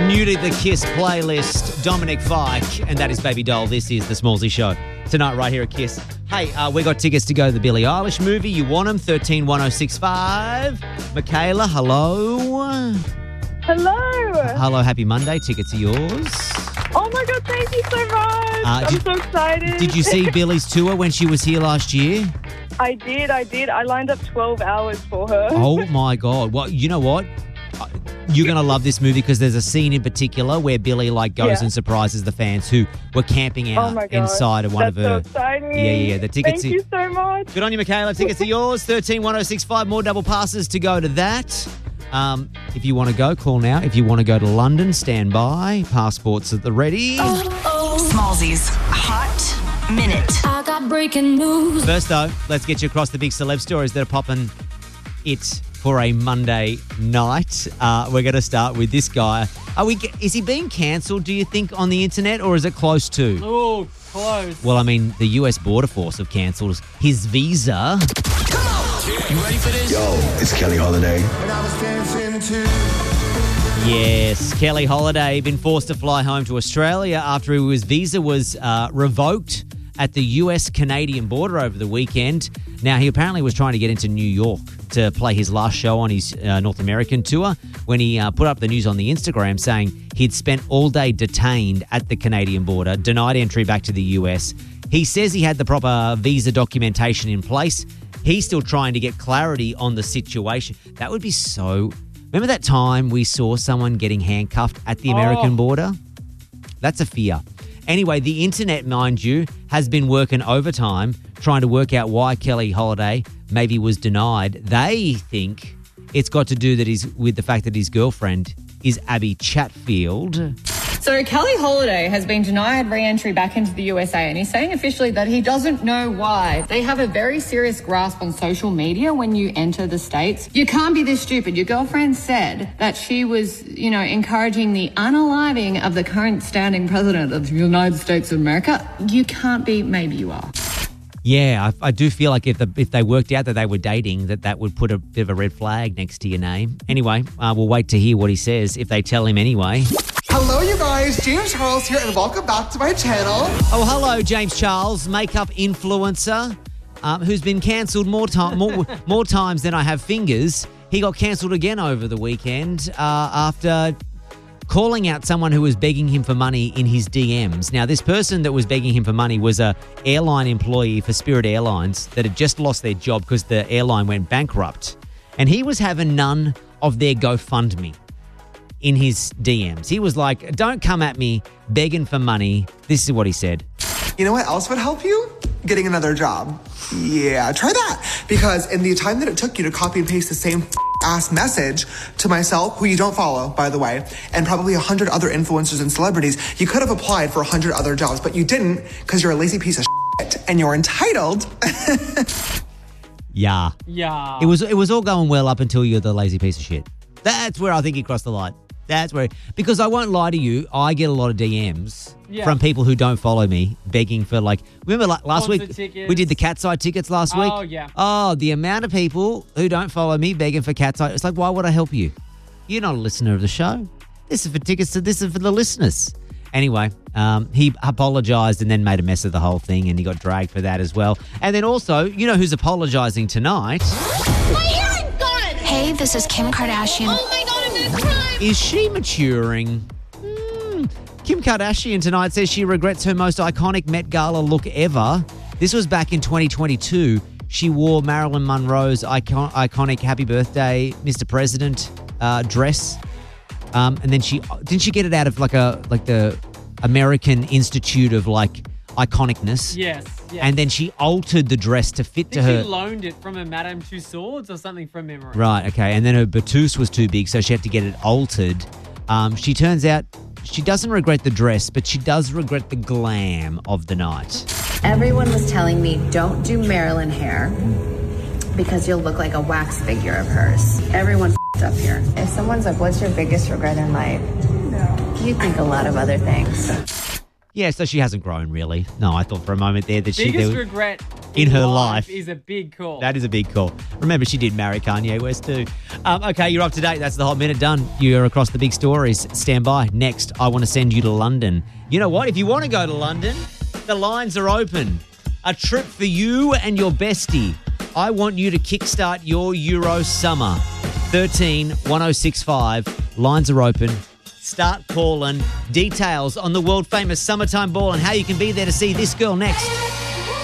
New to the KISS playlist, Dominic Fike, and that is Baby Doll. This is the Smallsy Show. Tonight, right here at KISS. Hey, we got tickets to go to the Billie Eilish movie. You want them? 131065. Michaela, hello. Hello. Hello, happy Monday. Tickets are yours. Oh my God, thank you so much. I'm so excited. Did you see Billie's tour when she was here last year? I did. I lined up 12 hours for her. Oh my God. Well, you know what? You're going to love this movie because there's a scene in particular where Billie goes and surprises the fans who were camping out inside of one of her. That's so exciting. Yeah. The tickets. Thank you so much. Good on you, Michaela. Tickets are yours. 131065. More double passes to go to that. If you want to go, call now. If you want to go to London, stand by. Passports at the ready. Smallsy's Hot Minute. I got breaking news. First, though, let's get you across the big celeb stories that are popping it for a Monday night. We're going to start with this guy. Is he being cancelled, do you think, on the internet, or is it close to? Oh, close. Well, I mean, the US Border Force have cancelled his visa. You ready for this? Yo, it's Kelly Holiday. Yes, Kelly Holiday been forced to fly home to Australia after his visa was revoked at the US-Canadian border over the weekend. Now, he apparently was trying to get into New York to play his last show on his North American tour when he put up the news on the Instagram saying he'd spent all day detained at the Canadian border, denied entry back to the US. He says he had the proper visa documentation in place. He's still trying to get clarity on the situation. That would be so... Remember that time we saw someone getting handcuffed at the American border? That's a fear. Anyway, the internet, mind you, has been working overtime trying to work out why Kelly Holiday maybe was denied. They think it's got to do with the fact that his girlfriend is Abby Chatfield. So Kelly Holiday has been denied re-entry back into the USA, and he's saying officially that he doesn't know why. They have a very serious grasp on social media when you enter the States. You can't be this stupid. Your girlfriend said that she was, encouraging the unaliving of the current standing president of the United States of America. You can't be, maybe you are. Yeah, I do feel like if they worked out that they were dating, that would put a bit of a red flag next to your name. Anyway, we'll wait to hear what he says if they tell him anyway. Hello, you guys. James Charles here, and welcome back to my channel. Oh, hello, James Charles, makeup influencer, who's been cancelled more times than I have fingers. He got cancelled again over the weekend after calling out someone who was begging him for money in his DMs. Now, this person that was begging him for money was a airline employee for Spirit Airlines that had just lost their job because the airline went bankrupt. And he was having none of their GoFundMe in his DMs. He was like, don't come at me begging for money. This is what he said. You know what else would help you? Getting another job. Yeah, try that. Because in the time that it took you to copy and paste the same ass message to myself, who you don't follow, by the way, and probably 100 other influencers and celebrities, you could have applied for 100 other jobs, but you didn't because you're a lazy piece of shit and you're entitled. Yeah. It was all going well up until you're the lazy piece of shit. That's where I think he crossed the line. That's where, because I won't lie to you, I get a lot of DMs from people who don't follow me begging for remember last week tickets. we did the Cat's Eye tickets last week? Oh, yeah. Oh, the amount of people who don't follow me begging for Cat's Eye. It's like, why would I help you? You're not a listener of the show. This is for tickets, this is for the listeners. Anyway, he apologised and then made a mess of the whole thing, and he got dragged for that as well. And then also, you know who's apologising tonight? My hair is gone. Hey, this is Kim Kardashian. Oh my God, I'm gonna cry. Is she maturing? Kim Kardashian tonight says she regrets her most iconic Met Gala look ever. This was back in 2022. She wore Marilyn Monroe's iconic Happy Birthday, Mr. President dress. And then didn't she get it out of the American Institute of iconicness? Yes. And then she altered the dress to fit to her. She loaned it from a Madame Tussauds or something from memory. Right, okay. And then her batous was too big, so she had to get it altered. She turns out she doesn't regret the dress, but she does regret the glam of the night. Everyone was telling me, don't do Marilyn hair because you'll look like a wax figure of hers. Everyone f***ed up here. If someone's like, what's your biggest regret in life? No. You think a lot of other things. Yeah, so she hasn't grown really. No, I thought for a moment there that Biggest regret in her life. Is a big call. That is a big call. Remember, she did marry Kanye West too. Okay, you're up to date. That's the Hot Minute done. You're across the big stories. Stand by. Next, I want to send you to London. You know what? If you want to go to London, the lines are open. A trip for you and your bestie. I want you to kickstart your Euro summer. 13 1065. Lines are open. Start calling. Details on the world famous summertime ball and how you can be there to see this girl next.